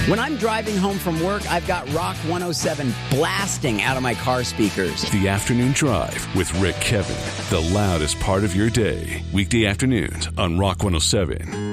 When I'm driving home from work, I've got Rock 107 blasting out of my car speakers. The Afternoon Drive with Rick Kevin, the loudest part of your day. Weekday afternoons on Rock 107.